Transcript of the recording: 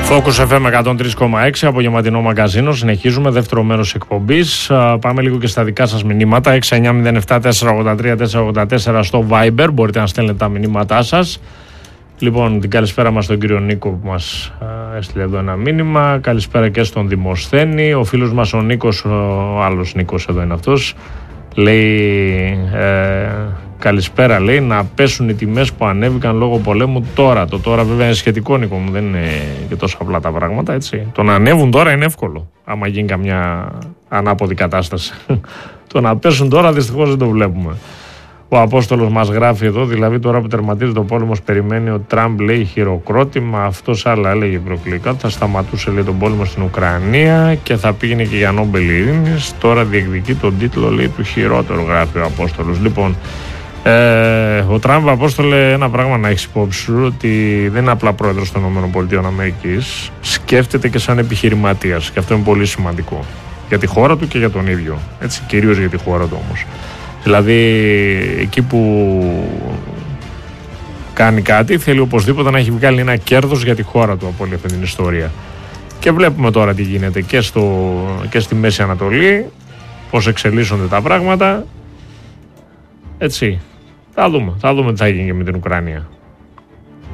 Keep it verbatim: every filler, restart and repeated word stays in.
Focus εφ εμ εκατόν τρία κόμμα έξι, απογευματινό μαγκαζίνο. Συνεχίζουμε, δεύτερο μέρος εκπομπής. Πάμε λίγο και στα δικά σας μηνύματα. έξι εννιά μηδέν επτά τέσσερα ογδόντα τρία τέσσερα ογδόντα τέσσερα στο Viber. Μπορείτε να στέλνετε τα μηνύματά σας. Λοιπόν, την καλησπέρα μας στον κύριο Νίκο που μας α, έστειλε εδώ ένα μήνυμα. Καλησπέρα και στον Δημοσθένη. Ο φίλος μας ο Νίκος, ο άλλος Νίκος εδώ είναι αυτός, λέει ε, καλησπέρα, λέει, να πέσουν οι τιμές που ανέβηκαν λόγω πολέμου τώρα. Το τώρα βέβαια είναι σχετικό, Νίκο μου, δεν είναι και τόσο απλά τα πράγματα, έτσι. Το να ανέβουν τώρα είναι εύκολο, άμα γίνει καμιά ανάποδη κατάσταση. Το να πέσουν τώρα δυστυχώς δεν το βλέπουμε. Ο Απόστολος μας γράφει εδώ, δηλαδή τώρα που τερματίζεται ο πόλεμος περιμένει ο Τραμπ, λέει, χειροκρότημα. Αυτός άλλα έλεγε προκλητικά, θα σταματούσε, λέει, τον πόλεμο στην Ουκρανία και θα πήγαινε και για Νόμπελ Ειρήνης. Τώρα διεκδικεί τον τίτλο, λέει, του χειρότερου, γράφει ο Απόστολος. Λοιπόν, ε, ο Τραμπ, Απόστολε, ένα πράγμα να έχεις υπόψη σου, ότι δεν είναι απλά πρόεδρος των ΗΠΑ, σκέφτεται και σαν επιχειρηματίας και αυτό είναι πολύ σημαντικό για τη χώρα του και για τον ίδιο, έτσι, κυρίως για τη χώρα του όμως. Δηλαδή, εκεί που κάνει κάτι, θέλει οπωσδήποτε να έχει βγάλει ένα κέρδος για τη χώρα του από όλη αυτή την ιστορία. Και βλέπουμε τώρα τι γίνεται και, στο, και στη Μέση Ανατολή, πώς εξελίσσονται τα πράγματα. Έτσι, θα δούμε, θα δούμε τι θα γίνει και με την Ουκρανία.